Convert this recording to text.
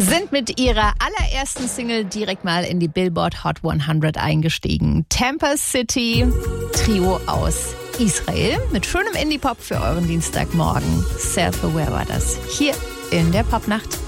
Sind mit ihrer allerersten Single direkt mal in die Billboard Hot 100 eingestiegen. Tampa City, Trio aus Israel mit schönem Indie-Pop für euren Dienstagmorgen. Self-Aware war das hier in der Popnacht.